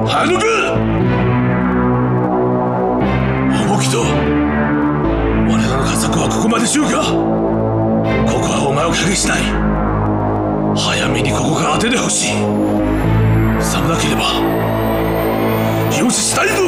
隼人君、天木と我らの家族はここまで終か。ここはお前を加減しない。早めにここから当ててほしい。さもなければ容赦しないぞ。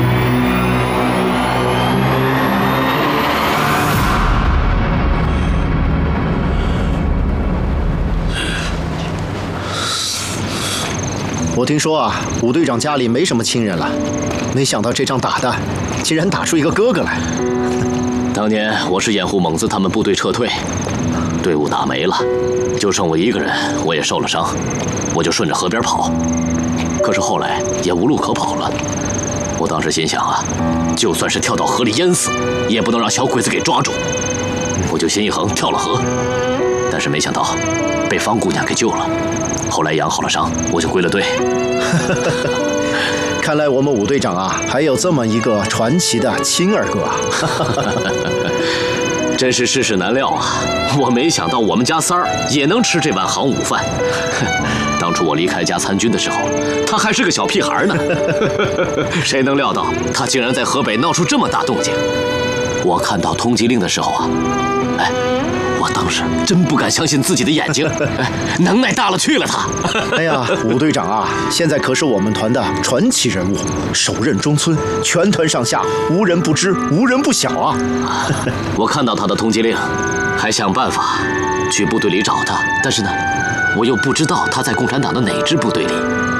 我听说啊，武队长家里没什么亲人了，没想到这仗打的，竟然打出一个哥哥来。 当年我是掩护猛子他们部队撤退，队伍打没了，就剩我一个人，我也受了伤，我就顺着河边跑。可是后来也无路可跑了。我当时心想啊，就算是跳到河里淹死，也不能让小鬼子给抓住。我就心一横跳了河，但是没想到被方姑娘给救了。后来养好了伤，我就归了队。 看来我们武队长啊，还有这么一个传奇的亲二哥啊！ 真是世事难料啊！我没想到我们家三儿也能吃这碗好午饭。当初我离开家参军的时候，他还是个小屁孩呢。谁能料到他竟然在河北闹出这么大动静？我看到通缉令的时候啊，我当时真不敢相信自己的眼睛，能耐大了去了他。 哎呀，武队长啊，现在可是我们团的传奇人物，首任中村，全团上下无人不知，无人不晓啊。 我看到他的通缉令，还想办法去部队里找他，但是呢，我又不知道他在共产党的哪支部队里。